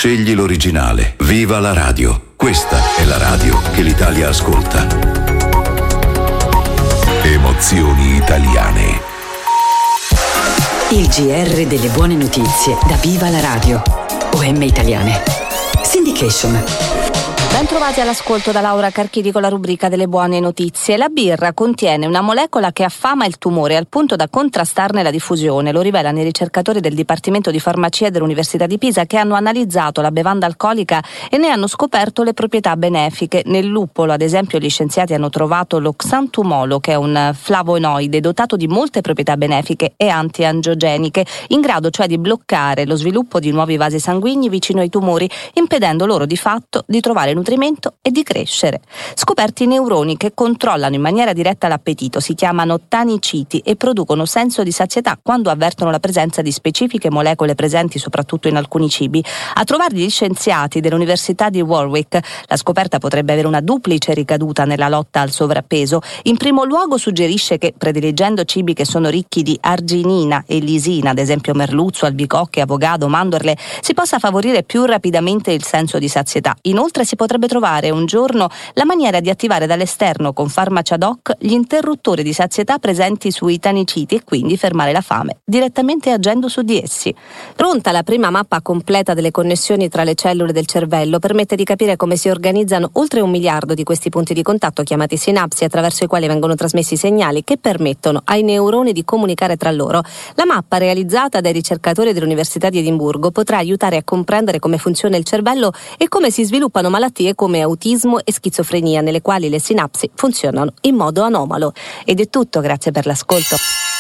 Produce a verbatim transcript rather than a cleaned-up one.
Scegli l'originale. Viva la radio. Questa è la radio che l'Italia ascolta. Emozioni italiane. Il G R delle buone notizie da Viva la radio. O M Italiane. Syndication. Ben trovati all'ascolto da Laura Carchidi con la rubrica delle buone notizie. La birra contiene una molecola che affama il tumore al punto da contrastarne la diffusione. Lo rivelano i ricercatori del Dipartimento di Farmacia dell'Università di Pisa, che hanno analizzato la bevanda alcolica e ne hanno scoperto le proprietà benefiche. Nel luppolo, ad esempio, gli scienziati hanno trovato lo xantumolo, che è un flavonoide dotato di molte proprietà benefiche e antiangiogeniche, in grado cioè di bloccare lo sviluppo di nuovi vasi sanguigni vicino ai tumori, impedendo loro di fatto di trovare nutrimento e di crescere. Scoperti i neuroni che controllano in maniera diretta l'appetito, si chiamano taniciti e producono senso di sazietà quando avvertono la presenza di specifiche molecole presenti soprattutto in alcuni cibi. A trovarli gli scienziati dell'Università di Warwick, la scoperta potrebbe avere una duplice ricaduta nella lotta al sovrappeso. In primo luogo suggerisce che, prediligendo cibi che sono ricchi di arginina e lisina, ad esempio merluzzo, albicocche, avocado, mandorle, si possa favorire più rapidamente il senso di sazietà. Inoltre si potrebbe trovare un giorno la maniera di attivare dall'esterno con farmaci ad hoc gli interruttori di sazietà presenti sui taniciti e quindi fermare la fame direttamente agendo su di essi. Pronta la prima mappa completa delle connessioni tra le cellule del cervello, permette di capire come si organizzano oltre un miliardo di questi punti di contatto chiamati sinapsi, attraverso i quali vengono trasmessi segnali che permettono ai neuroni di comunicare tra loro. La mappa, realizzata dai ricercatori dell'Università di Edimburgo, potrà aiutare a comprendere come funziona il cervello e come si sviluppano malattie come autismo e schizofrenia, nelle quali le sinapsi funzionano in modo anomalo. Ed è tutto, grazie per l'ascolto.